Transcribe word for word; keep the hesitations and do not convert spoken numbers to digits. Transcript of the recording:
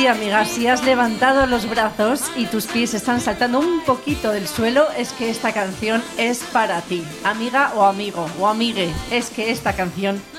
Sí, amiga, si has levantado los brazos y tus pies están saltando un poquito del suelo, es que esta canción es para ti. Amiga o amigo o amigue, es que esta canción